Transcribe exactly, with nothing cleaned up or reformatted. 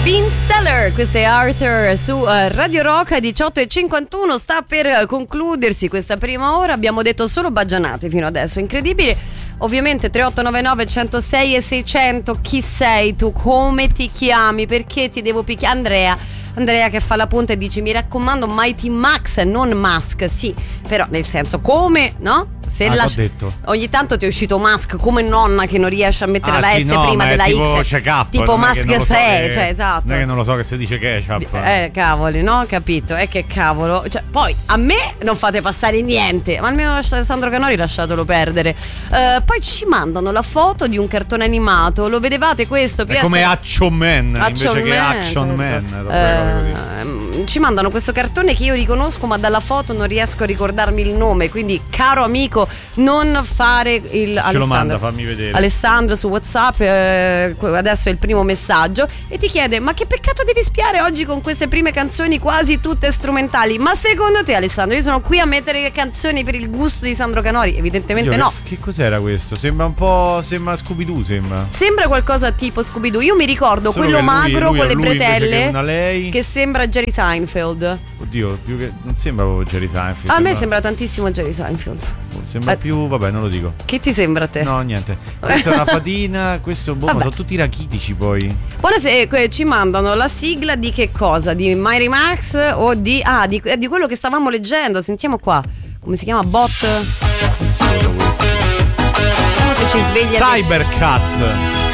Ben Stiller, questo è Arthur su uh, Radio Rock. Diciotto e cinquantuno, sta per concludersi questa prima ora. Abbiamo detto solo baggianate fino adesso, incredibile. Ovviamente tre otto nove nove uno zero sei e seicento. Chi sei tu? Come ti chiami? Perché ti devo picchiare? Andrea Andrea che fa la punta e dice: mi raccomando, Mighty Max, non Musk. Sì, però nel senso, come, no? Se ah, la... detto. Ogni tanto ti è uscito Musk come nonna che non riesce a mettere ah, la sì, S no, prima della tipo X, check-up, tipo Musk sei, so cioè esatto. Non è che non lo so che si dice ketchup. Eh cavoli, no? Capito? E eh, che cavolo, cioè, poi a me non fate passare niente, ma almeno Alessandro Canori lasciatelo perdere. Uh, poi ci mandano la foto di un cartone animato, lo vedevate questo? È come Action Man Action invece Man, che Action certo. Man. Uh, ci mandano questo cartone che io riconosco, ma dalla foto non riesco a ricordarmi il nome, quindi caro amico, non fare il Ce Alessandro, lo manda, fammi vedere. Alessandro su WhatsApp, eh, adesso è il primo messaggio e ti chiede: ma che peccato devi spiare oggi con queste prime canzoni quasi tutte strumentali? Ma secondo te, Alessandro, io sono qui a mettere le canzoni per il gusto di Sandro Canori? Evidentemente Io, no. Che, che cos'era questo? Sembra un po', sembra Scooby-Doo, sembra. Sembra qualcosa tipo Scooby-Doo. Io mi ricordo Solo quello lui, magro lui, con le lui bretelle che, una lei. che sembra Jerry Seinfeld. Oddio, più che non sembra proprio Jerry Seinfeld. A sembra... me sembra tantissimo Jerry Seinfeld. Sembra eh. più, vabbè, non lo dico. Che ti sembra a te? No, niente. Questa è una fatina, questo boh, ma sono tutti rachitici poi. Buonasera, ci mandano la sigla di che cosa? Di Mighty Max o di ah, di, di quello che stavamo leggendo. Sentiamo qua. Come si chiama? Bot? Che sono questi? Come se ci sveglia Cybercat.